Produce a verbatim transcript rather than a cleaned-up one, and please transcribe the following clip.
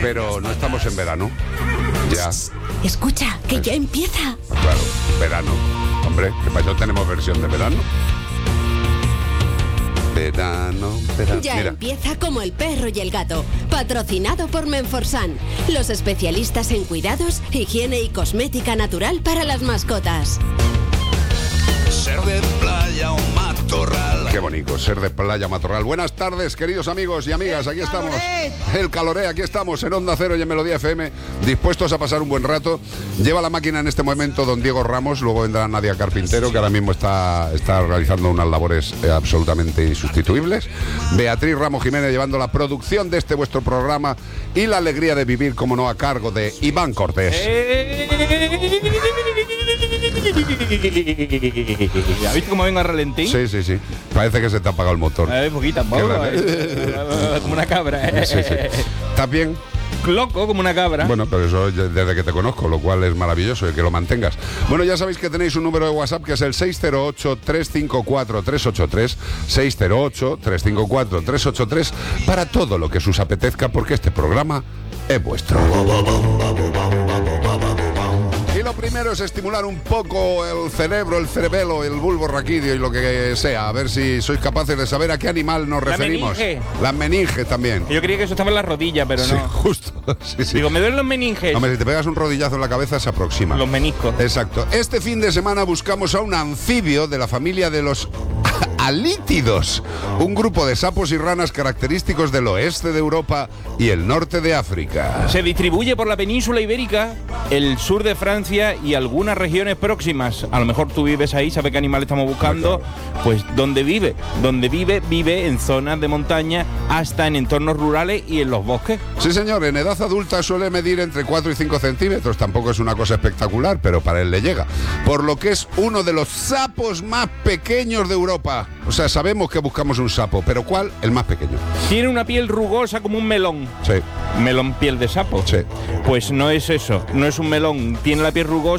pero no estamos en verano. Ya. Escucha, que ya empieza. Pues claro, verano. Hombre, que para eso tenemos versión de verano. Verano, verano. Ya Mira. empieza Como el perro y el gato, patrocinado por Menforsan, los especialistas en cuidados, higiene y cosmética natural para las mascotas. Ser de playa o matorral. Qué bonito, ser de playa matorral. Buenas tardes, queridos amigos y amigas. Aquí estamos. El Caloré, aquí estamos en Onda Cero y en Melodía F M, dispuestos a pasar un buen rato. Lleva la máquina en este momento don Diego Ramos, luego vendrá Nadia Carpintero, que ahora mismo está, está realizando unas labores eh, absolutamente insustituibles. Beatriz Ramos Jiménez llevando la producción de este vuestro programa y la alegría de vivir, como no, a cargo de Iván Cortés. ¿Has visto cómo vengo a ralentín? Sí, sí, sí. Parece que se te ha apagado el motor. A ver, poquito, tampoco. Como una cabra. Sí, sí. ¿Estás bien? Loco, como una cabra. Bueno, pero eso desde que te conozco, lo cual es maravilloso, y que lo mantengas. Bueno, ya sabéis que tenéis un número de WhatsApp que es el seis cero ocho, tres cinco cuatro, tres ocho tres, seis cero ocho, tres cinco cuatro, tres ocho tres, para todo lo que os apetezca, porque este programa es vuestro. Y lo primero es estimular un poco el cerebro, el cerebelo, el bulbo raquídeo y lo que sea. A ver si sois capaces de saber a qué animal nos La referimos. meninge. Las meninges también. Yo creía que eso estaba en la rodilla, pero Sí, no. justo. Sí, sí. Digo, me duelen los meninges. Hombre, si te pegas un rodillazo en la cabeza se aproxima. Los meniscos. Exacto. Este fin de semana buscamos a un anfibio de la familia de los alítidos, un grupo de sapos y ranas característicos del oeste de Europa y el norte de África. Se distribuye por la península ibérica, el sur de Francia y algunas regiones próximas. A lo mejor tú vives ahí, sabes qué animal estamos buscando. Pues donde vive, donde vive, vive en zonas de montaña, hasta en entornos rurales y en los bosques. Sí, señor, en edad adulta suele medir entre cuatro y cinco centímetros, tampoco es una cosa espectacular, pero para él le llega. Por lo que es uno de los sapos más pequeños de Europa. O sea, sabemos que buscamos un sapo, pero ¿cuál? El más pequeño. Tiene una piel rugosa como un melón. Sí. Melón piel de sapo. Sí. Pues no es eso, no es un melón. Tiene la piel rugosa